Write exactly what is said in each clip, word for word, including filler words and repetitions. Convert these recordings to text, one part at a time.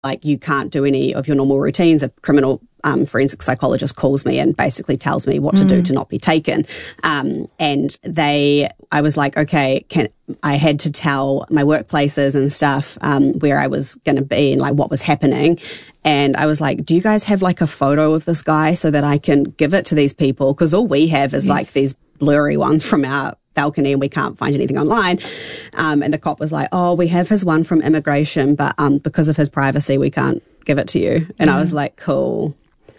like, you can't do any of your normal routines. A criminal um, forensic psychologist calls me and basically tells me what to mm. do to not be taken. Um, and they, I was like, okay, can, I had to tell my workplaces and stuff um, where I was going to be and like what was happening. And I was like, do you guys have like a photo of this guy so that I can give it to these people? Because all we have is yes. like these blurry ones from our balcony and we can't find anything online. Um, and the cop was like, oh, we have his one from immigration, but um, because of his privacy, we can't give it to you. And mm. I was like, cool.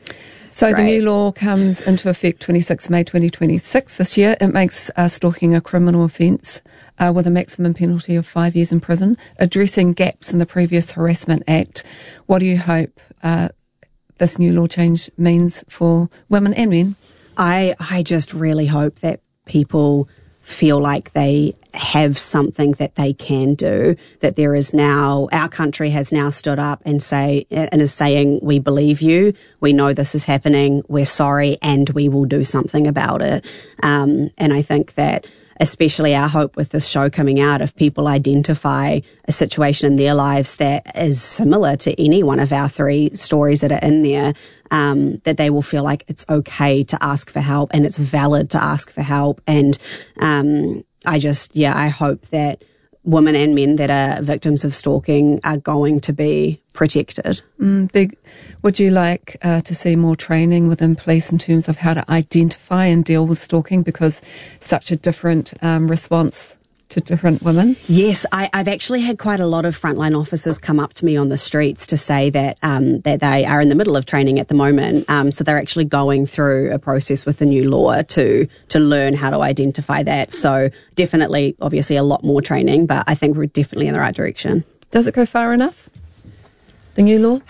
So Great. The new law comes into effect twenty-sixth of May twenty twenty-six this year. It makes uh, stalking a criminal offence uh, with a maximum penalty of five years in prison, addressing gaps in the previous Harassment Act. What do you hope uh, this new law change means for women and men? I, I just really hope that people feel like they have something that they can do, that there is now, our country has now stood up and say, and is saying, we believe you, we know this is happening, we're sorry, and we will do something about it. Um, and I think that especially our hope with this show coming out, if people identify a situation in their lives that is similar to any one of our three stories that are in there, um, that they will feel like it's okay to ask for help and it's valid to ask for help. And um, I just, yeah, I hope that women and men that are victims of stalking are going to be protected. Mm, big. Would you like uh, to see more training within police in terms of how to identify and deal with stalking, because such a different um, response to different women? Yes, I, I've actually had quite a lot of frontline officers come up to me on the streets to say that um, that they are in the middle of training at the moment. Um, so they're actually going through a process with the new law to to learn how to identify that. So definitely, obviously, a lot more training, but I think we're definitely in the right direction. Does it go far enough, the new law?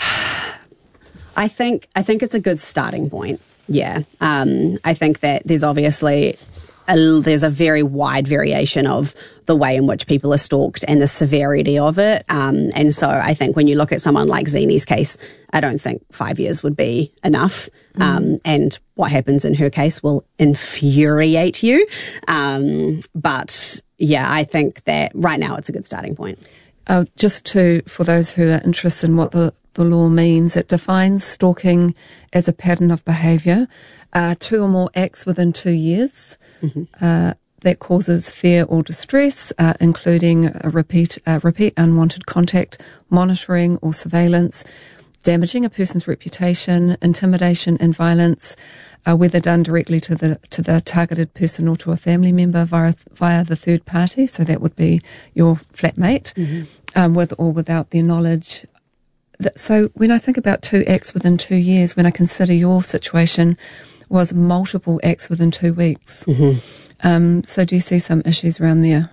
I think I think it's a good starting point. Yeah, um, I think that there's obviously a, there's a very wide variation of the way in which people are stalked and the severity of it. Um, and so I think when you look at someone like Zini's case, I don't think five years would be enough. Mm. Um, and what happens in her case will infuriate you. Um, but yeah, I think that right now it's a good starting point. Uh, just to, for those who are interested in what the, the law means, it defines stalking as a pattern of behaviour, uh, two or more acts within two years, mm-hmm. uh, that causes fear or distress, uh, including a repeat, uh, repeat unwanted contact, monitoring or surveillance, damaging a person's reputation, intimidation and violence, uh, whether done directly to the to the targeted person or to a family member via via the third party. So that would be your flatmate, mm-hmm. um, with or without their knowledge. That, so when I think about two acts within two years, when I consider your situation was multiple acts within two weeks. Mm-hmm. Um, so do you see some issues around there?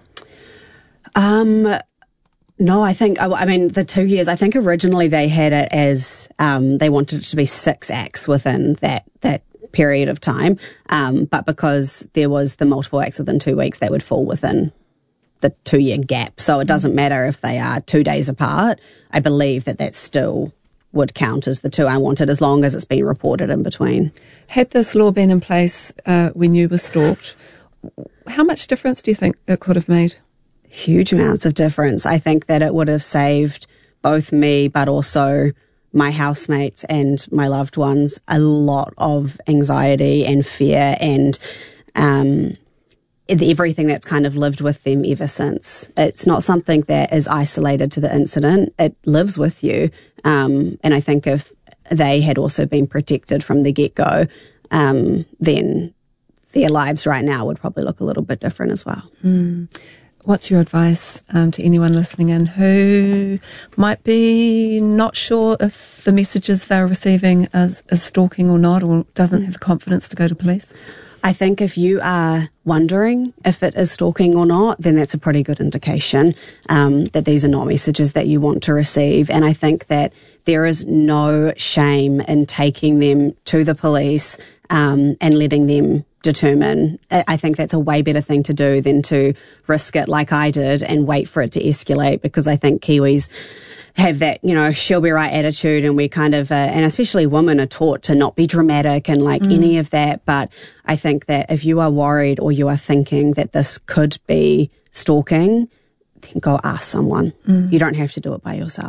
Um. No, I think, I mean, the two years, I think originally they had it as, um, they wanted it to be six acts within that, that period of time. Um, but because there was the multiple acts within two weeks, they would fall within the two year gap. So it doesn't matter if they are two days apart. I believe that that still would count as the two unwanted as long as it's been reported in between. Had this law been in place, uh, when you were stalked, how much difference do you think it could have made? Huge amounts of difference. I think that it would have saved both me, but also my housemates and my loved ones a lot of anxiety and fear and um, everything that's kind of lived with them ever since. It's not something that is isolated to the incident. It lives with you. Um, and I think if they had also been protected from the get-go, um, then their lives right now would probably look a little bit different as well. Mm. What's your advice um, to anyone listening in who might be not sure if the messages they're receiving is, is stalking or not, or doesn't have the confidence to go to police? I think if you are wondering if it is stalking or not, then that's a pretty good indication um, that these are not messages that you want to receive. And I think that there is no shame in taking them to the police um, and letting them determine. I think that's a way better thing to do than to risk it like I did and wait for it to escalate, because I think Kiwis have that, you know, she'll be right attitude, and we kind of, uh, and especially women are taught to not be dramatic and like mm. any of that. But I think that if you are worried or you are thinking that this could be stalking, then go ask someone. Mm. You don't have to do it by yourself.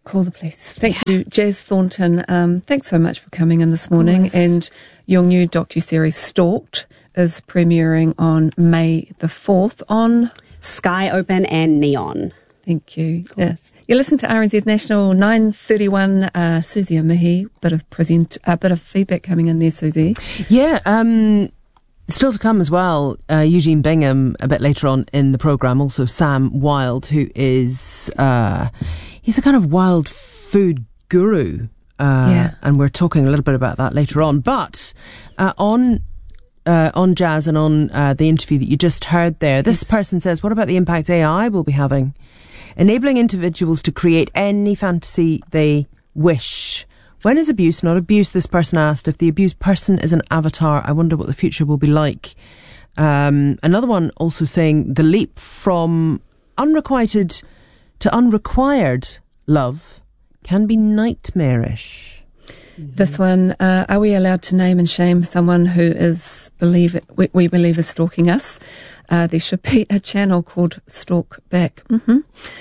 Call the police. Thank yeah. you, Jazz Thornton. Um, thanks so much for coming in this morning. And your new docuseries, Stalked, is premiering on May the fourth on Sky Open and Neon. Thank you. Cool. Yes. You listen to R N Z National nine thirty-one. Uh, Susie Mihi, bit of present, a uh, bit of feedback coming in there, Susie. Yeah. Um, still to come as well. Uh, Eugene Bingham a bit later on in the programme. Also Sam Wilde, who is uh, he's a kind of wild food guru. Uh, yeah. And we're talking a little bit about that later on. But uh, on. Uh, on Jazz and on uh, the interview that you just heard there, this yes. person says, what about the impact A I will be having? Enabling individuals to create any fantasy they wish. When is abuse not abuse? This person asked. If the abused person is an avatar, I wonder what the future will be like. Um, another one also saying the leap from unrequited to unrequired love can be nightmarish. This one, uh, are we allowed to name and shame someone who is believe we, we believe is stalking us? Uh, there should be a channel called Stalk Back. Mm-hmm.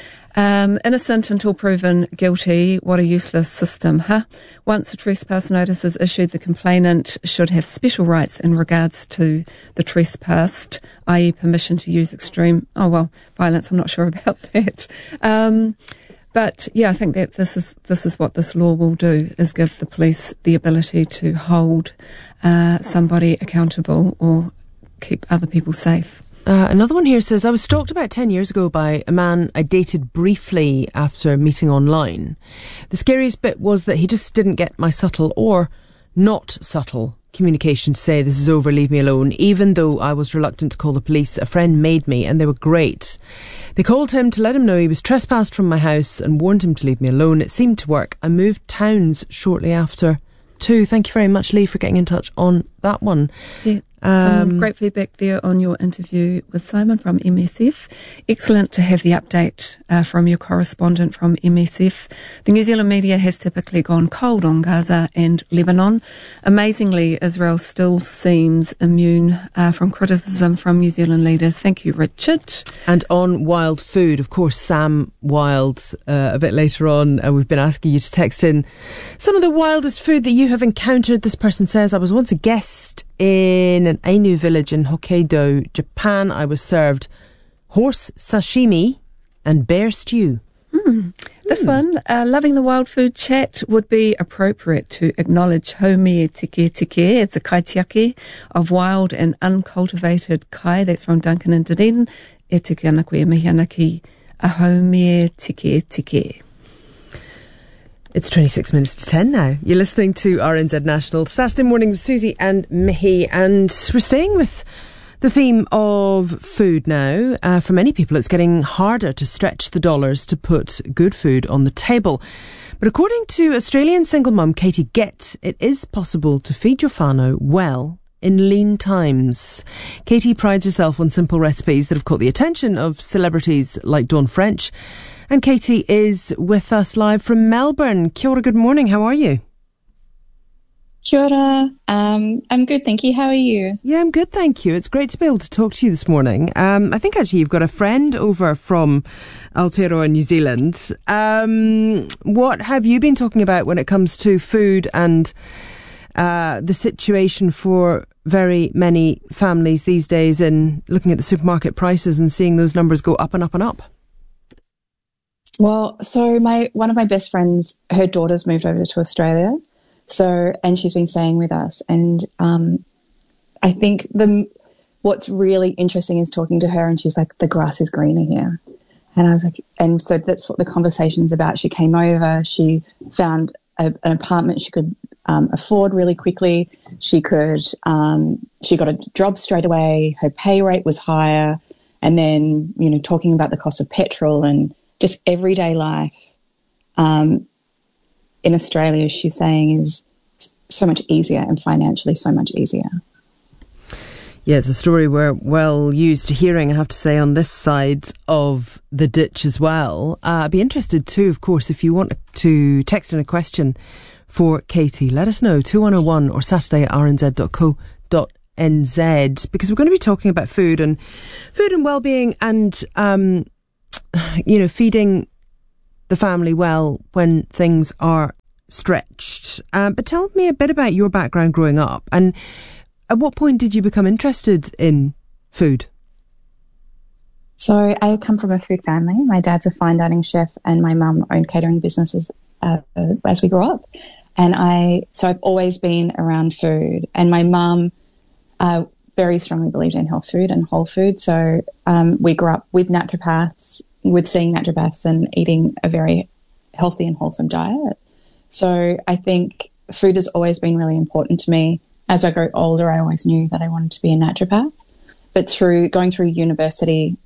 Um, innocent until proven guilty. What a useless system, huh? Once a trespass notice is issued, the complainant should have special rights in regards to the trespassed, that is permission to use extreme, oh well, violence. I'm not sure about that. Um, But yeah, I think that this is this is what this law will do, is give the police the ability to hold uh, somebody accountable or keep other people safe. Uh, another one here says, I was stalked about ten years ago by a man I dated briefly after meeting online. The scariest bit was that he just didn't get my subtle or not subtle communication to say, this is over, leave me alone. Even though I was reluctant to call the police, a friend made me, and they were great. They called him to let him know he was trespassed from my house and warned him to leave me alone. It seemed to work. I moved towns shortly after too. Thank you very much, Lee, for getting in touch on that one. Yeah. Um, Some great feedback there on your interview with Simon from M S F. Excellent to have the update uh, from your correspondent from M S F. The New Zealand media has typically gone cold on Gaza and Lebanon. Amazingly, Israel still seems immune uh, from criticism from New Zealand leaders. Thank you, Richard. And on wild food, of course, Sam Wilde, uh, a bit later on, uh, we've been asking you to text in some of the wildest food that you have encountered. This person says, I was once a guest in an Ainu village in Hokkaido, Japan. I was served horse sashimi and bear stew. Mm. This mm. one, uh, loving the wild food chat, would be appropriate to acknowledge Haumie Tike Tike. It's a kaitiaki of wild and uncultivated kai. That's from Duncan in Dunedin. E tike ana koe mihi ana ki a Haumie Tike Tike. It's twenty-six minutes to ten now. You're listening to R N Z National Saturday Morning with Susie and Mihi, and we're staying with the theme of food now. Uh, for many people, it's getting harder to stretch the dollars to put good food on the table. But according to Australian single mum Katie Gett, it is possible to feed your whānau well in lean times. Katie prides herself on simple recipes that have caught the attention of celebrities like Dawn French. And Katie is with us live from Melbourne. Kia ora, good morning. How are you? Kia ora. Um, I'm good, thank you. How are you? Yeah, I'm good, thank you. It's great to be able to talk to you this morning. Um, I think actually you've got a friend over from Aotearoa, New Zealand. Um, what have you been talking about when it comes to food and uh, the situation for very many families these days, in looking at the supermarket prices and seeing those numbers go up and up and up? Well, so my one of my best friends, her daughter's moved over to Australia, so and she's been staying with us. And um, I think the what's really interesting is talking to her, and she's like, the grass is greener here. And I was like, and so that's what the conversation's about. She came over, she found a, an apartment she could um, afford really quickly. She could, um, she got a job straight away. Her pay rate was higher, and then you know talking about the cost of petrol and just everyday life um, in Australia, she's saying, is so much easier, and financially so much easier. Yeah, it's a story we're well used to hearing, I have to say, on this side of the ditch as well. Uh, I'd be interested too, of course, if you want to text in a question for Katie, let us know, two one oh one or saturday at r n z dot co dot n z, because we're going to be talking about food and food and well-being and um you know, feeding the family well when things are stretched. Uh, but tell me a bit about your background growing up, and at what point did you become interested in food? So I come from a food family. My dad's a fine dining chef and my mum owned catering businesses uh, as we grew up. And I, so I've always been around food, and my mum uh, very strongly believed in health food and whole food. So um, we grew up with naturopaths, with seeing naturopaths and eating a very healthy and wholesome diet. So I think food has always been really important to me. As I grew older, I always knew that I wanted to be a naturopath. But through going through university,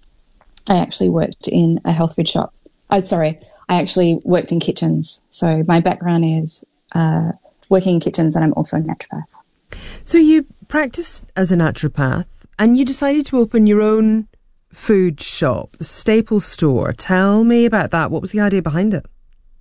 I actually worked in a health food shop. Oh, sorry, I actually worked in kitchens. So my background is uh, working in kitchens, and I'm also a naturopath. So you practiced as a naturopath and you decided to open your own food shop, the Staples Store. Tell me about that. What was the idea behind it?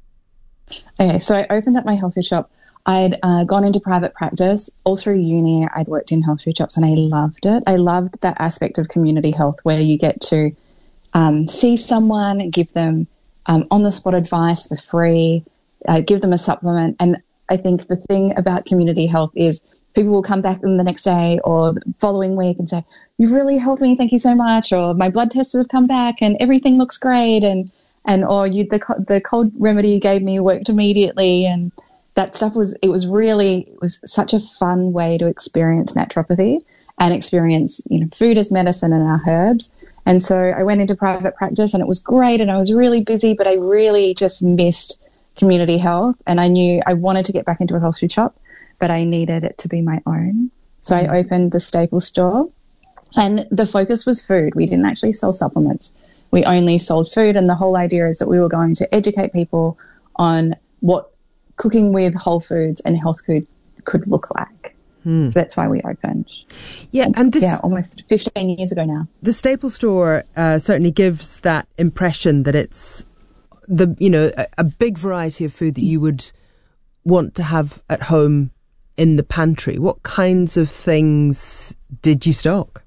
Okay, so I opened up my health food shop. I'd uh, gone into private practice. All through uni, I'd worked in health food shops and I loved it. I loved that aspect of community health where you get to um, see someone, give them um, on-the-spot advice for free, uh, give them a supplement. And I think the thing about community health is people will come back in the next day or the following week and say, "You've really helped me, thank you so much," or "My blood tests have come back and everything looks great," and and or you the the cold remedy you gave me worked immediately. And that stuff was, it was really, it was such a fun way to experience naturopathy and experience, you know, food as medicine and our herbs. And so I went into private practice and it was great and I was really busy, but I really just missed community health. And I knew I wanted to get back into a health food shop, but I needed it to be my own. So I opened the Staples Store, and the focus was food. We didn't actually sell supplements. We only sold food, and the whole idea is that we were going to educate people on what cooking with whole foods and health food could look like. Hmm. So that's why we opened. Yeah, and this, yeah, almost fifteen years ago now. The Staples Store uh, certainly gives that impression that it's the you know a, a big variety of food that you would want to have at home in the pantry. What kinds of things did you stock?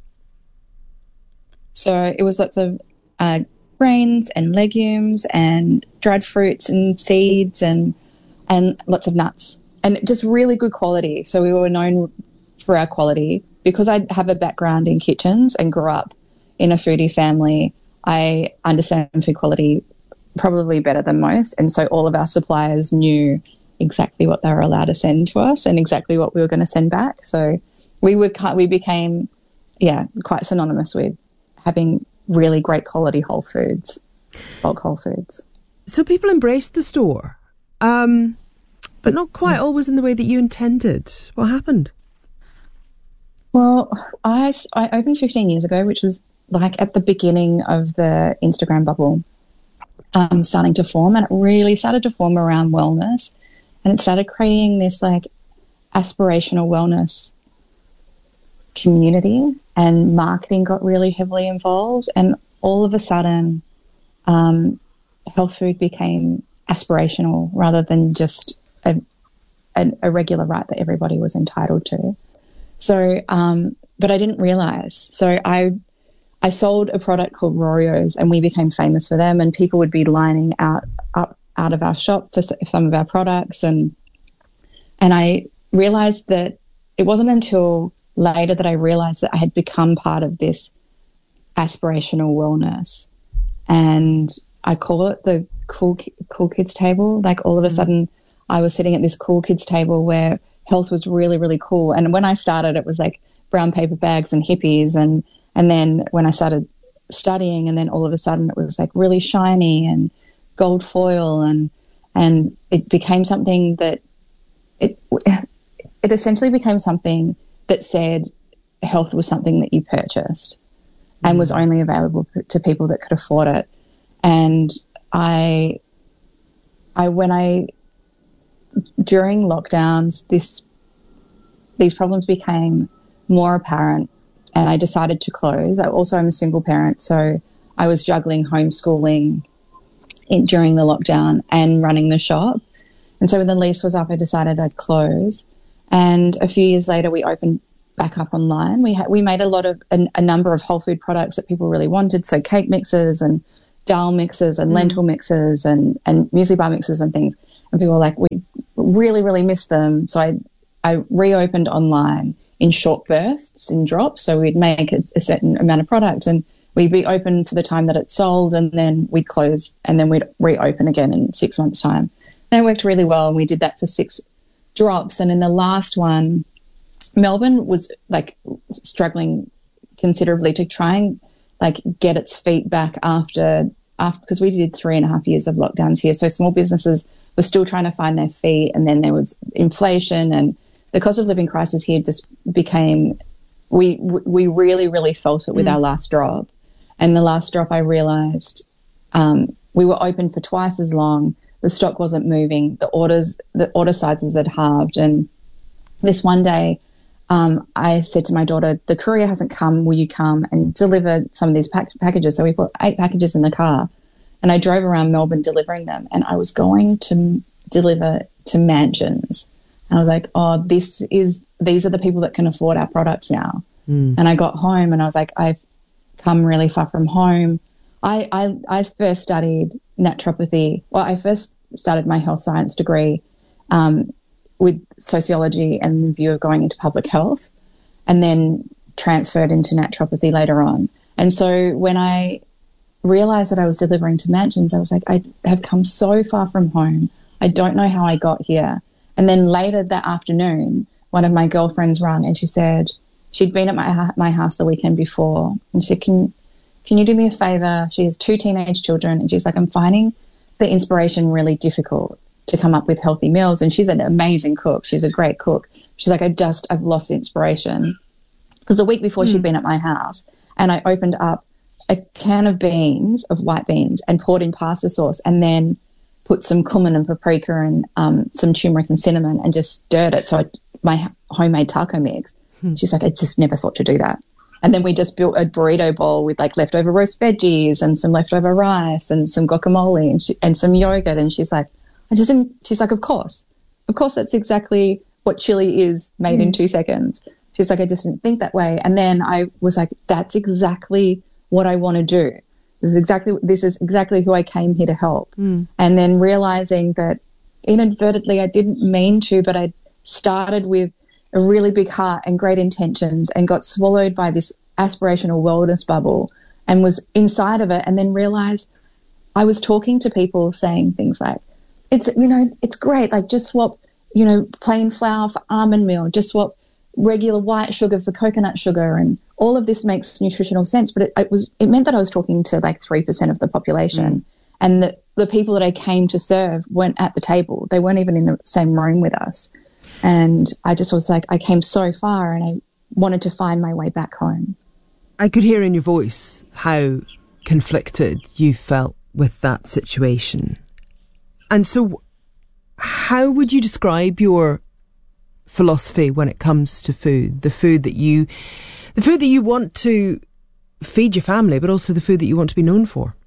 So it was lots of uh, grains and legumes and dried fruits and seeds and and lots of nuts, and just really good quality. So we were known for our quality. Because I have a background in kitchens and grew up in a foodie family, I understand food quality probably better than most. And so all of our suppliers knew exactly what they were allowed to send to us and exactly what we were going to send back. So we were we became, yeah, quite synonymous with having really great quality whole foods, bulk whole foods. So people embraced the store, um, but not quite always in the way that you intended. What happened? Well, I, I opened fifteen years ago, which was like at the beginning of the Instagram bubble um, starting to form, and it really started to form around wellness, and it started creating this like aspirational wellness community, and marketing got really heavily involved, and all of a sudden um, health food became aspirational rather than just a, a, a regular right that everybody was entitled to. So, um, but I didn't realise. So I I sold a product called Rorio's, and we became famous for them, and people would be lining out up out of our shop for some of our products. And and I realised that it wasn't until later that I realised that I had become part of this aspirational wellness. And I call it the cool, cool kids table. Like all of a sudden I was sitting at this cool kids table where health was really, really cool. And when I started, it was like brown paper bags and hippies. And, and then when I started studying, and then all of a sudden it was like really shiny and gold foil. And, and it became something that it, it essentially became something that said health was something that you purchased mm. and was only available to people that could afford it. And I, I, when I, during lockdowns, this these problems became more apparent, and I decided to close. I also am a single parent, so I was juggling homeschooling in, during the lockdown and running the shop. And so when the lease was up, I decided I'd close. And a few years later, we opened back up online. We had we made a lot of a, a number of whole food products that people really wanted, so cake mixes and dal mixes and lentil mixes and, and muesli bar mixes and things. And people were like, we really, really missed them. So I, I reopened online in short bursts, in drops. So we'd make a, a certain amount of product and we'd be open for the time that it sold, and then we'd close, and then we'd reopen again in six months' time. That worked really well, and we did that for six drops. And in the last one, Melbourne was like struggling considerably to try and like get its feet back after after because we did three and a half years of lockdowns here. So small businesses were still trying to find their feet, and then there was inflation and the cost of living crisis here just became, we we really, really felt it with mm. our last drop. And the last drop, I realised um, we were open for twice as long. The stock wasn't moving. The orders, the order sizes had halved. And this one day, um, I said to my daughter, the courier hasn't come. Will you come and deliver some of these pack- packages? So we put eight packages in the car, and I drove around Melbourne delivering them. And I was going to deliver to mansions. And I was like, oh, this is, these are the people that can afford our products now. Mm. And I got home and I was like, I've come really far from home. I, I, I first studied naturopathy. Well, I first started my health science degree um, with sociology and the view of going into public health, and then transferred into naturopathy later on. And so when I realized that I was delivering to mansions, I was like, I have come so far from home. I don't know how I got here. And then later that afternoon, one of my girlfriends rang and she said, she'd been at my my house the weekend before, and she said, can, can you do me a favour? She has two teenage children, and she's like, I'm finding the inspiration really difficult to come up with healthy meals. And she's an amazing cook. She's a great cook. She's like, I just, I've lost inspiration. Because the week before mm. she'd been at my house, and I opened up a can of beans, of white beans, and poured in pasta sauce, and then put some cumin and paprika and um, some turmeric and cinnamon and just stirred it. So I, my homemade taco mix. Hmm. She's like, I just never thought to do that. And then we just built a burrito bowl with like leftover roast veggies and some leftover rice and some guacamole and, she, and some yogurt. And she's like, I just didn't, she's like, of course, of course, that's exactly what chili is made mm. in two seconds. She's like, I just didn't think that way. And then I was like, that's exactly what I want to do. This is exactly, this is exactly who I came here to help. Mm. And then realizing that inadvertently I didn't mean to, but I started with a really big heart and great intentions and got swallowed by this aspirational wellness bubble and was inside of it, and then realized I was talking to people saying things like, it's, you know, it's great, like just swap, you know, plain flour for almond meal, just swap regular white sugar for coconut sugar, and all of this makes nutritional sense. But it, it was, it meant that I was talking to like three percent of the population, mm. and that the people that I came to serve weren't at the table. They weren't even in the same room with us. And I just was like, I came so far and I wanted to find my way back home. I could hear in your voice how conflicted you felt with that situation. And so how would you describe your philosophy when it comes to food? The food that you, the food that you want to feed your family, but also the food that you want to be known for?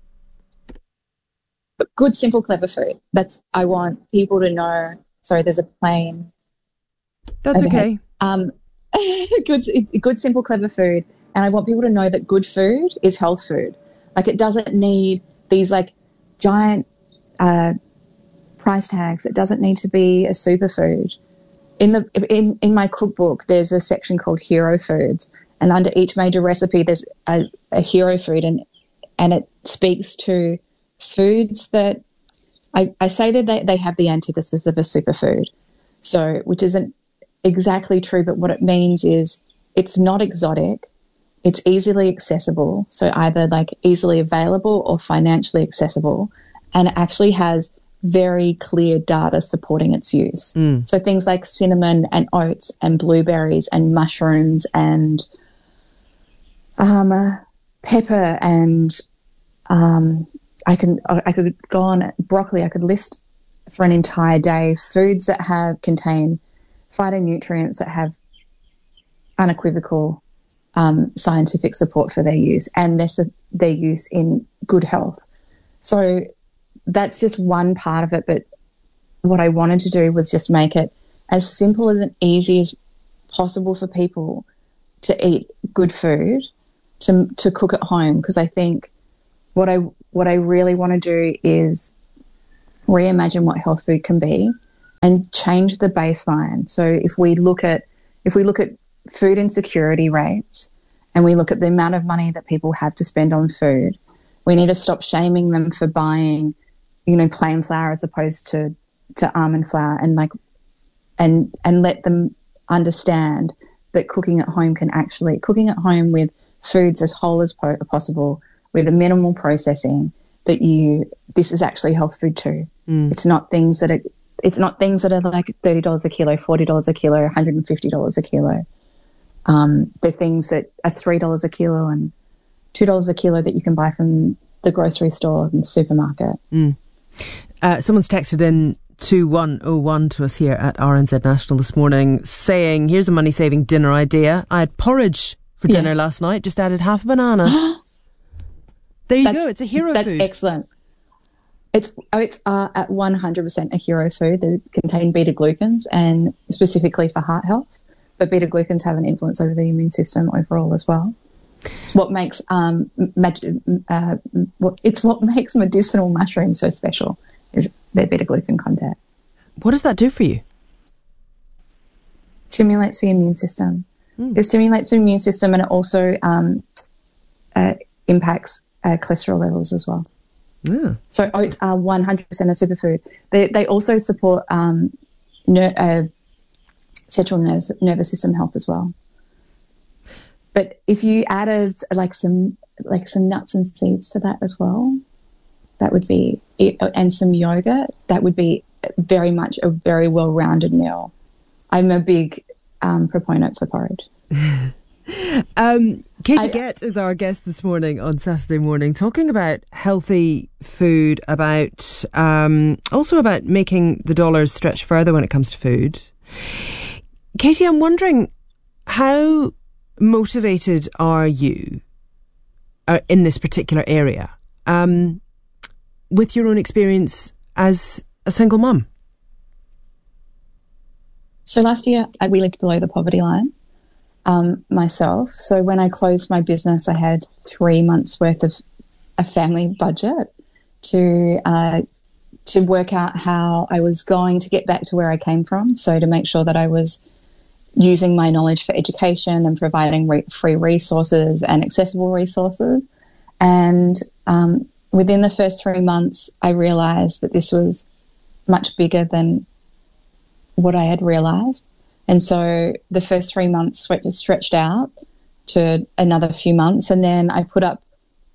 Good, simple, clever food. That's, I want people to know. Sorry, there's a plane. That's overhead. okay. Um, good, good, simple, clever food. And I want people to know that good food is health food. Like, it doesn't need these like giant uh, price tags. It doesn't need to be a superfood. In the in, in my cookbook, there's a section called Hero Foods, and under each major recipe, there's a, a hero food, and and it speaks to foods that I, I say that they, they have the antithesis of a superfood. So, which isn't exactly true, but what it means is it's not exotic, it's easily accessible, so either like easily available or financially accessible, and it actually has very clear data supporting its use. Mm. So things like cinnamon and oats and blueberries and mushrooms and um, uh, pepper and um, I can I could go on broccoli. I could list for an entire day foods that have contain phytonutrients that have unequivocal um, scientific support for their use and their, their use in good health. So that's just one part of it, but what I wanted to do was just make it as simple and easy as possible for people to eat good food, to to cook at home, because I think what I what I really want to do is reimagine what health food can be and change the baseline. So if we look at if we look at food insecurity rates and we look at the amount of money that people have to spend on food, we need to stop shaming them for buying, you know, plain flour as opposed to, to almond flour, and like and and let them understand that cooking at home can actually cooking at home with foods as whole as po- possible, with a minimal processing, that you this is actually health food too. Mm. It's not things that are it's not things that are like thirty dollars a kilo, forty dollars a kilo, one hundred fifty dollars a kilo. Um, they're things that are three dollars a kilo and two dollars a kilo that you can buy from the grocery store and the supermarket. Mm. Uh, someone's texted in two one oh one to us here at R N Z National this morning saying, here's a money-saving dinner idea. I had porridge for dinner yes. last night, just added half a banana. There you that's, go. It's a hero that's food. That's excellent. It's oats are at one hundred percent a hero food. They contain beta-glucans, and specifically for heart health. But beta-glucans have an influence over the immune system overall as well. It's what makes um, mag- uh, what, it's what makes medicinal mushrooms so special, is their beta-glucan content. What does that do for you? Stimulates the immune system. Mm. It stimulates the immune system, and it also um, uh, impacts uh, cholesterol levels as well. Yeah. So oats are one hundred percent a superfood. They they also support um, ner- uh, central nervous, nervous system health as well. But if you added like some like some nuts and seeds to that as well, that would be and some yogurt, that would be very much a very well-rounded meal. I'm a big um, proponent for porridge. um, Katie Gett is our guest this morning on Saturday Morning, talking about healthy food, about um, also about making the dollars stretch further when it comes to food. Katie, I'm wondering, how motivated are you uh, in this particular area um, with your own experience as a single mum? So last year I, we lived below the poverty line um, myself. So when I closed my business, I had three months worth of a family budget to uh, to work out how I was going to get back to where I came from. So to make sure that I was using my knowledge for education and providing re- free resources and accessible resources. And um, within the first three months, I realised that this was much bigger than what I had realised. And so the first three months stretched out to another few months. And then I put up,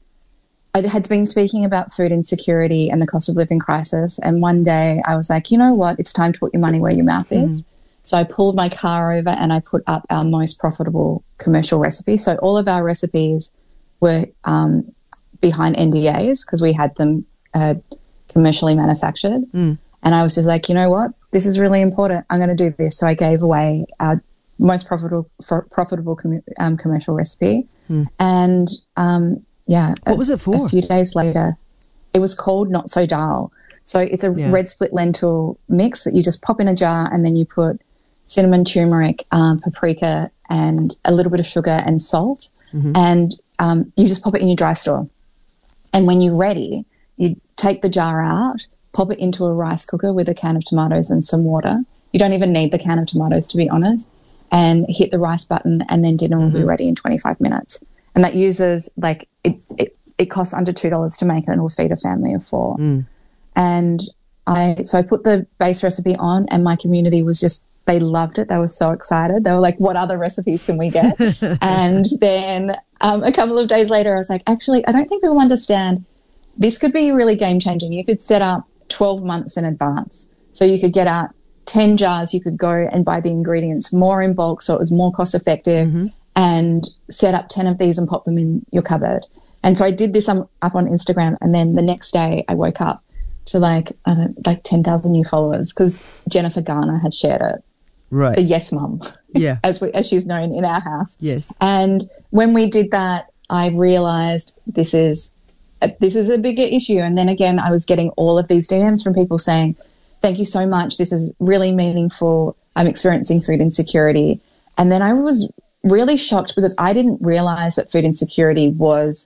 I had been speaking about food insecurity and the cost of living crisis. And one day I was like, you know what, it's time to put your money where your mouth is. Mm. So I pulled my car over and I put up our most profitable commercial recipe. So all of our recipes were um, behind N D As because we had them uh, commercially manufactured. Mm. And I was just like, you know what, this is really important. I'm going to do this. So I gave away our most profitable for, profitable com- um, commercial recipe. Mm. And, um, yeah. What a, was it for? A few days later, it was called Not So Dal. So it's a yeah. red split lentil mix that you just pop in a jar, and then you put cinnamon, turmeric, um, paprika, and a little bit of sugar and salt. Mm-hmm. And um, you just pop it in your dry store. And when you're ready, you take the jar out, pop it into a rice cooker with a can of tomatoes and some water. You don't even need the can of tomatoes, to be honest, and hit the rice button, and then dinner mm-hmm. will be ready in twenty-five minutes. And that uses, like, it, it, it costs under two dollars to make it, and it will feed a family of four. Mm. And I, so I put the base recipe on, and my community was just, they loved it. They were so excited. They were like, what other recipes can we get? And then um, a couple of days later, I was like, actually, I don't think people understand. This could be really game changing. You could set up twelve months in advance. So you could get out ten jars. You could go and buy the ingredients more in bulk, so it was more cost effective, mm-hmm. and set up ten of these and pop them in your cupboard. And so I did this um, up on Instagram, and then the next day I woke up to like, I don't know, like ten thousand new followers because Jennifer Garner had shared it. Right. The Yes Mum. Yeah. as, we, as she's known in our house. Yes. And when we did that, I realised this is a, this is a bigger issue. And then again, I was getting all of these D Ms from people saying, thank you so much. This is really meaningful. I'm experiencing food insecurity. And then I was really shocked because I didn't realise that food insecurity was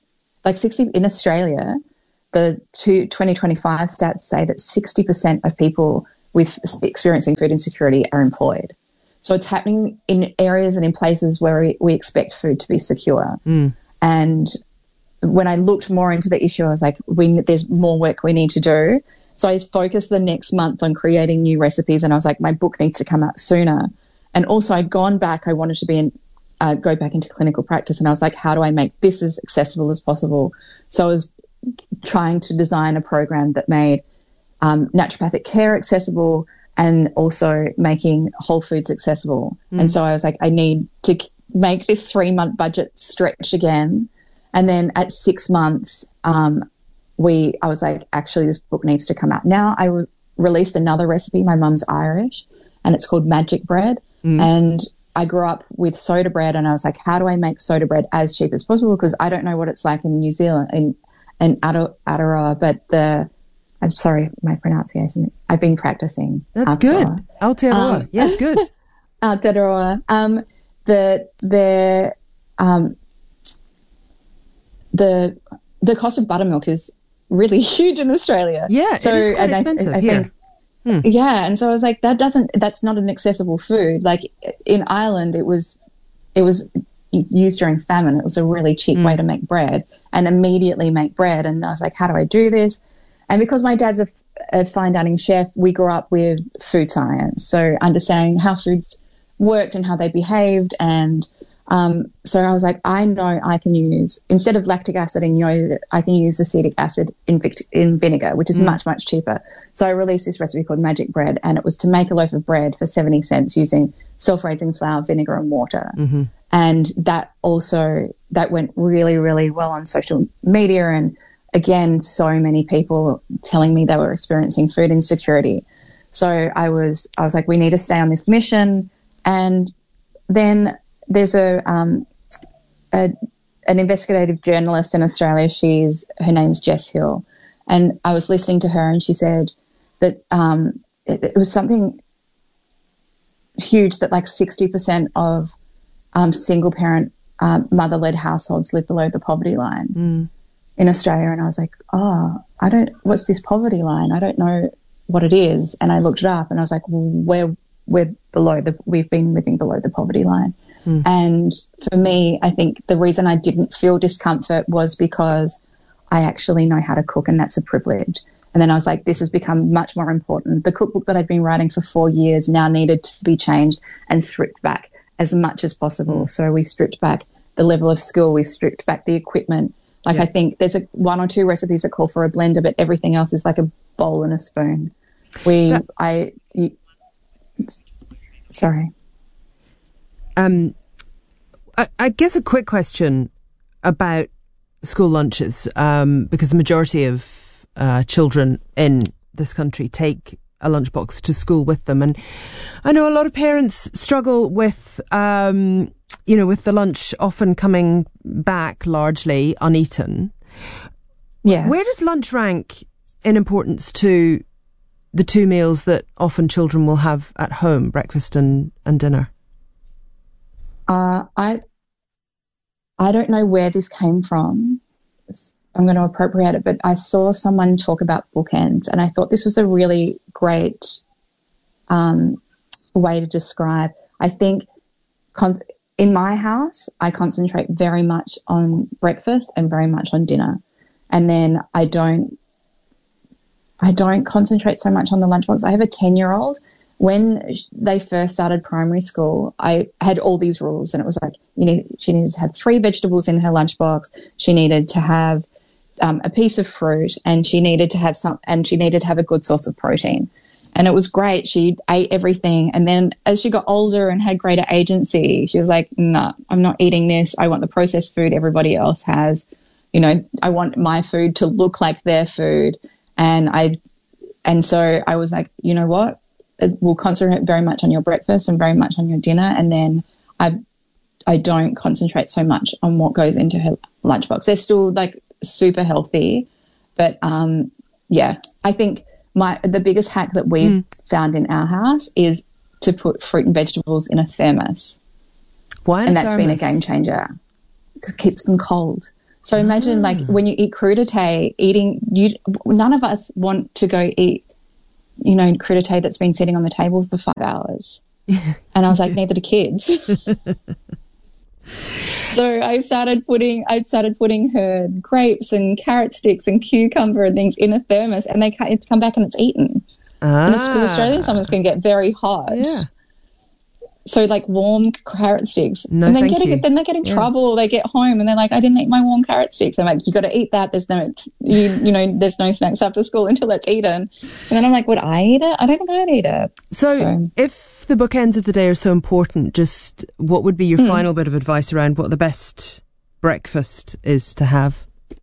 like sixty in Australia, the two, twenty twenty-five stats say that sixty percent of people with experiencing food insecurity are employed. So it's happening in areas and in places where we, we expect food to be secure. Mm. And when I looked more into the issue, I was like, we, there's more work we need to do. So I focused the next month on creating new recipes, and I was like, my book needs to come out sooner. And also I'd gone back, I wanted to be in, uh, go back into clinical practice, and I was like, how do I make this as accessible as possible? So I was trying to design a program that made um, naturopathic care accessible and also making whole foods accessible. Mm. And so I was like, I need to make this three-month budget stretch again. And then at six months, um, we I was like, actually, this book needs to come out. Now I re- released another recipe. My mum's Irish, and it's called Magic Bread. Mm. And I grew up with soda bread, and I was like, how do I make soda bread as cheap as possible? Because I don't know what it's like in New Zealand, in, in Aotearoa, but the... I'm sorry, my pronunciation. I've been practicing. That's Aotearoa. Good. Aotearoa. Um, yeah, it's good. Aotearoa. Um, the the um, the the cost of buttermilk is really huge in Australia. Yeah, so, it is quite and expensive. I, I think, yeah. Hmm. yeah, and so I was like, that doesn't. That's not an accessible food. Like in Ireland, it was it was used during famine. It was a really cheap mm. way to make bread and immediately make bread. And I was like, how do I do this? And because my dad's a, a fine dining chef, we grew up with food science, so understanding how foods worked and how they behaved. And um, so I was like, I know I can use, instead of lactic acid in yogurt, I can use acetic acid in, vic- in vinegar, which is mm. much, much cheaper. So I released this recipe called Magic Bread, and it was to make a loaf of bread for seventy cents using self-raising flour, vinegar and water. Mm-hmm. And that also, that went really, really well on social media. And again, so many people telling me they were experiencing food insecurity. So I was, I was like, we need to stay on this mission. And then there's a, um, a an investigative journalist in Australia. She's her name's Jess Hill, and I was listening to her, and she said that um, it, it was something huge that like sixty percent of um, single parent um, mother led households live below the poverty line. Mm. in Australia. And I was like, oh, I don't, what's this poverty line? I don't know what it is. And I looked it up, and I was like, well, we're, we're below the, we've been living below the poverty line. Mm. And for me, I think the reason I didn't feel discomfort was because I actually know how to cook, and that's a privilege. And then I was like, this has become much more important. The cookbook that I'd been writing for four years now needed to be changed and stripped back as much as possible. Mm. So we stripped back the level of skill, we stripped back the equipment. Like yeah. I think there's a, one or two recipes that call for a blender, but everything else is like a bowl and a spoon. We, but, I, you, sorry. Um, I, I guess a quick question about school lunches, um, because the majority of uh, children in this country take a lunchbox to school with them, and I know a lot of parents struggle with, um, you know, with the lunch often coming back largely uneaten. Yes. Where does lunch rank in importance to the two meals that often children will have at home, breakfast and, and dinner? Uh, I I don't know where this came from. I'm going to appropriate it, but I saw someone talk about bookends, and I thought this was a really great um, way to describe. I think con- in my house, I concentrate very much on breakfast and very much on dinner, and then I don't. I don't concentrate so much on the lunchbox. I have a ten-year-old. When they first started primary school, I had all these rules, and it was like, you need, she needed to have three vegetables in her lunchbox. She needed to have um, a piece of fruit, and she needed to have some, and she needed to have a good source of protein. And it was great. She ate everything. And then as she got older and had greater agency, she was like, no, nah, I'm not eating this. I want the processed food everybody else has. You know, I want my food to look like their food. And I, and so I was like, you know what? We'll concentrate very much on your breakfast and very much on your dinner, and then I I don't concentrate so much on what goes into her lunchbox. They're still like super healthy, but um, yeah, I think my the biggest hack that we've mm. found in our house is to put fruit and vegetables in a thermos. Why? And that's thermos? Been a game changer because it keeps them cold. So imagine, like, when you eat crudité, eating, you, none of us want to go eat, you know, crudité that's been sitting on the table for five hours. And I was like, neither do kids. So I started putting, I started putting her grapes and carrot sticks and cucumber and things in a thermos, and they it's come back and it's eaten. Ah. And it's because Australian summers can get very hot. Yeah. So like warm carrot sticks, no, and then thank get you. then they get in yeah. trouble. They get home and they're like, "I didn't eat my warm carrot sticks." I'm like, "You got to eat that. There's no, you, you know, there's no snacks after school until it's eaten." And then I'm like, "Would I eat it? I don't think I'd eat it." So, so. if the bookends of the day are so important, just what would be your mm. final bit of advice around what the best breakfast is to have?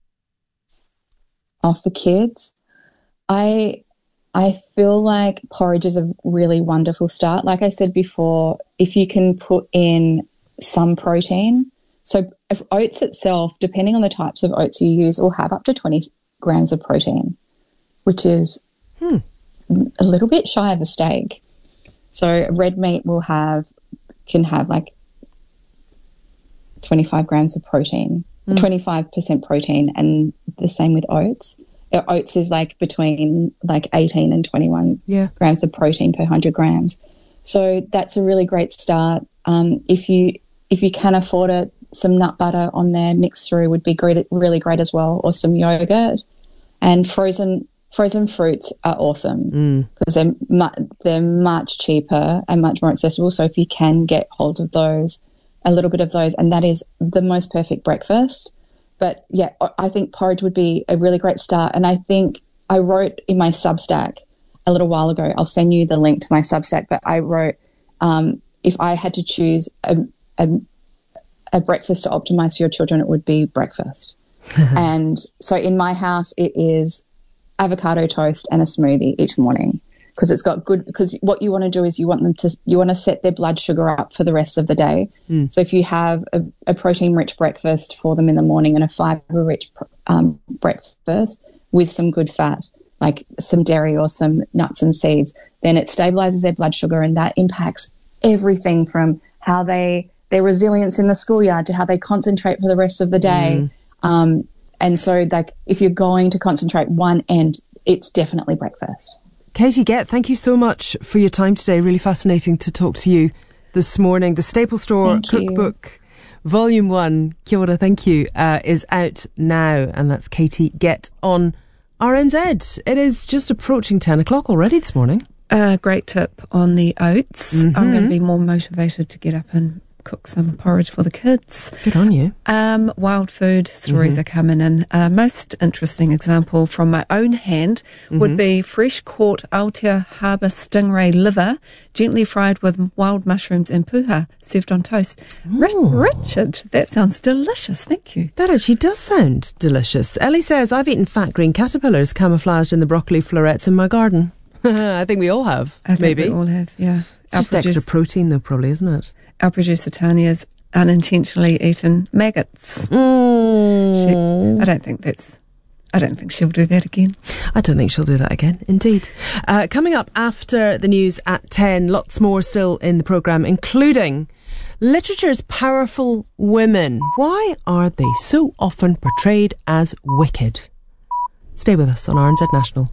Oh, for kids, I. I feel like porridge is a really wonderful start. Like I said before, if you can put in some protein. So if oats itself, depending on the types of oats you use, will have up to twenty grams of protein, which is hmm. a little bit shy of a steak. So red meat will have, can have like twenty-five grams of protein, hmm. twenty-five percent protein, and the same with oats. Oats is like between like eighteen and twenty-one yeah. grams of protein per one hundred grams. So that's a really great start. Um, if you if you can afford it, some nut butter on there mixed through would be great, really great as well, or some yogurt. And frozen frozen fruits are awesome because mm. they're mu- they're much cheaper and much more accessible. So if you can get hold of those, a little bit of those, and that is the most perfect breakfast. But, yeah, I think porridge would be a really great start. And I think I wrote in my Substack a little while ago, I'll send you the link to my Substack, but I wrote um, if I had to choose a, a, a breakfast to optimize for your children, it would be breakfast. And so in my house, it is avocado toast and a smoothie each morning because it's got good – because what you want to do is you want them to – you want to set their blood sugar up for the rest of the day. Mm. So if you have a, a protein-rich breakfast for them in the morning and a fiber-rich um, breakfast with some good fat, like some dairy or some nuts and seeds, then it stabilizes their blood sugar, and that impacts everything from how they – their resilience in the schoolyard to how they concentrate for the rest of the day. Mm. Um, and so, like, if you're going to concentrate one end, it's definitely breakfast. Katie Gett, thank you so much for your time today. Really fascinating to talk to you this morning. The Staple Store thank Cookbook, you. Volume one, kia ora, thank you, uh, is out now. And that's Katie Gett on R N Z. It is just approaching ten o'clock already this morning. A uh, great tip on the oats. Mm-hmm. I'm going to be more motivated to get up and cook some porridge for the kids. Good on you. Um, wild food stories mm-hmm. are coming in. Uh, most interesting example from my own hand mm-hmm. would be fresh caught Aotea Harbour stingray liver, gently fried with wild mushrooms and puha, served on toast. Rich, Richard, that sounds delicious. Thank you. That actually does sound delicious. Ellie says, I've eaten fat green caterpillars camouflaged in the broccoli florets in my garden. I think we all have. I think maybe. we all have, yeah. It's just produce- extra protein though, probably, isn't it? Our producer Tanya's unintentionally eaten maggots. Mm. She, I don't think that's. I don't think she'll do that again. I don't think she'll do that again. Indeed. Uh, coming up after the news at ten, lots more still in the programme, including literature's powerful women. Why are they so often portrayed as wicked? Stay with us on R N Z National.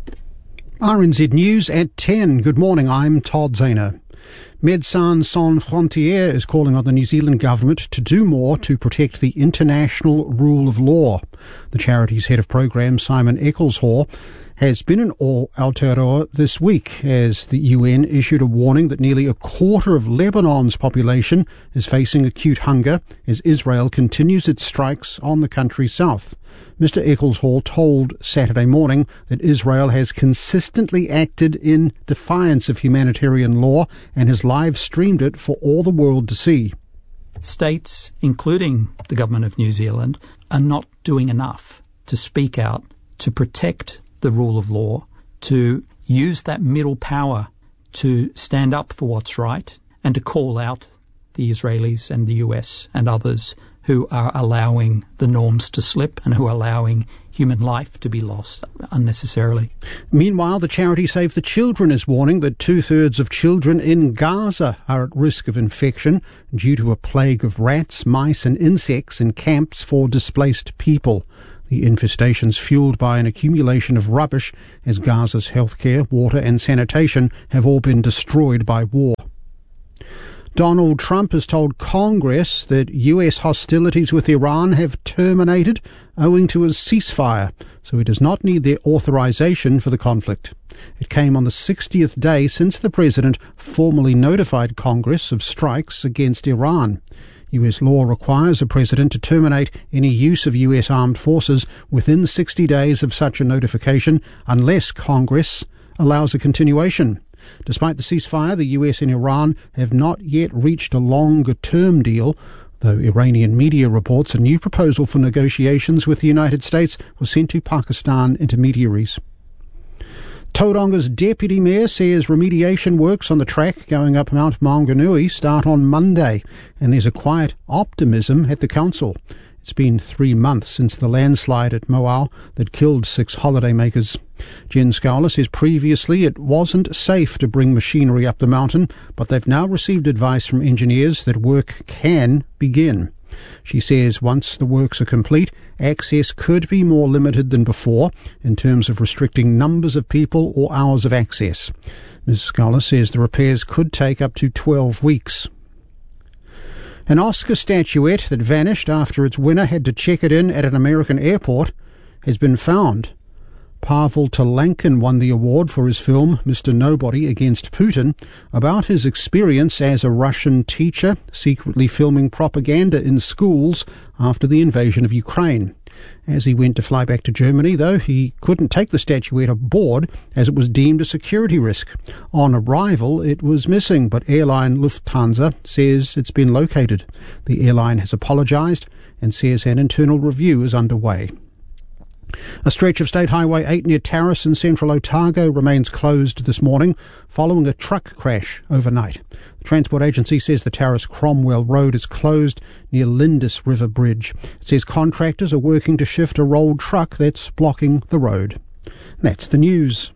R N Z News at ten. Good morning, I'm Todd Zahner. Médecins Sans Frontières is calling on the New Zealand government to do more to protect the international rule of law. The charity's head of programme, Simon Eccleshall, has been in Aotearoa this week as the U N issued a warning that nearly a quarter of Lebanon's population is facing acute hunger as Israel continues its strikes on the country's south. Mister Eccleshall told Saturday morning that Israel has consistently acted in defiance of humanitarian law and has live-streamed it for all the world to see. States, including the government of New Zealand, are not doing enough to speak out, to protect the rule of law, to use that middle power to stand up for what's right and to call out the Israelis and the U S and others who are allowing the norms to slip and who are allowing human life to be lost unnecessarily. Meanwhile, the charity Save the Children is warning that two-thirds of children in Gaza are at risk of infection due to a plague of rats, mice and insects in camps for displaced people. The infestation's fueled by an accumulation of rubbish as Gaza's healthcare, water and sanitation have all been destroyed by war. Donald Trump has told Congress that U S hostilities with Iran have terminated owing to a ceasefire, so he does not need their authorization for the conflict. It came on the sixtieth day since the president formally notified Congress of strikes against Iran. U S law requires a president to terminate any use of U S armed forces within sixty days of such a notification unless Congress allows a continuation. Despite the ceasefire, the U S and Iran have not yet reached a longer-term deal, though Iranian media reports a new proposal for negotiations with the United States was sent to Pakistan intermediaries. Taurang's deputy mayor says remediation works on the track going up Mount Maunganui start on Monday, and there's a quiet optimism at the council. It's been three months since the landslide at Moao that killed six holidaymakers. Jen Scowler says previously it wasn't safe to bring machinery up the mountain, but they've now received advice from engineers that work can begin. She says once the works are complete, access could be more limited than before in terms of restricting numbers of people or hours of access. Miz Scowler says the repairs could take up to twelve weeks. An Oscar statuette that vanished after its winner had to check it in at an American airport has been found. Pavel Telenkin won the award for his film Mister Nobody Against Putin, about his experience as a Russian teacher secretly filming propaganda in schools after the invasion of Ukraine. As he went to fly back to Germany, though, he couldn't take the statuette aboard as it was deemed a security risk. On arrival, it was missing, but airline Lufthansa says it's been located. The airline has apologised and says an internal review is underway. A stretch of State Highway eight near Tarras in central Otago remains closed this morning following a truck crash overnight. The Transport Agency says the Tarras Cromwell Road is closed near Lindis River Bridge. It says contractors are working to shift a rolled truck that's blocking the road. That's the news.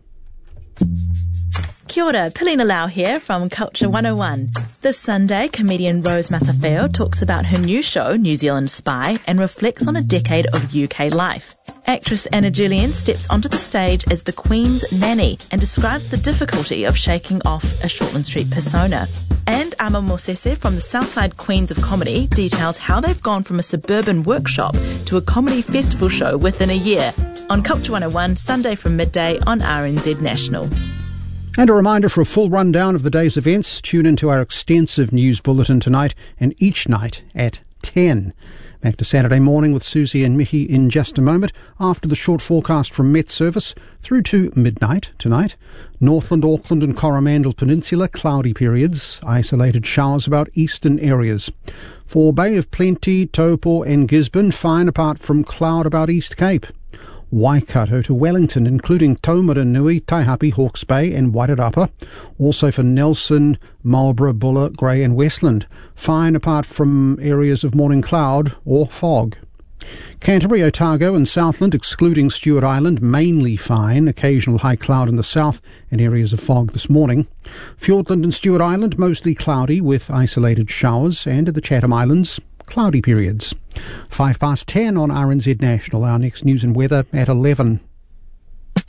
Kia ora, Pilina Lau here from Culture one oh one. This Sunday, comedian Rose Matafeo talks about her new show, New Zealand Spy, and reflects on a decade of U K life. Actress Anna Julian steps onto the stage as the Queen's nanny and describes the difficulty of shaking off a Shortland Street persona. And Ama Mosese from the Southside Queens of Comedy details how they've gone from a suburban workshop to a comedy festival show within a year. On Culture one oh one, Sunday from midday on R N Z National. And a reminder for a full rundown of the day's events, tune into our extensive news bulletin tonight and each night at ten. Back to Saturday morning with Susie and Mickey in just a moment after the short forecast from Met Service through to midnight tonight. Northland, Auckland and Coromandel Peninsula, cloudy periods, isolated showers about eastern areas. For Bay of Plenty, Taupo and Gisborne, fine apart from cloud about East Cape. Waikato to Wellington, including Taumarunui, Taihape, Hawke's Bay and Wairarapa. Also for Nelson, Marlborough, Buller, Grey and Westland. Fine apart from areas of morning cloud or fog. Canterbury, Otago and Southland, excluding Stewart Island, mainly fine. Occasional high cloud in the south and areas of fog this morning. Fiordland and Stewart Island, mostly cloudy with isolated showers. And at the Chatham Islands, cloudy periods. Five past ten on R N Z National. Our next news and weather at eleven.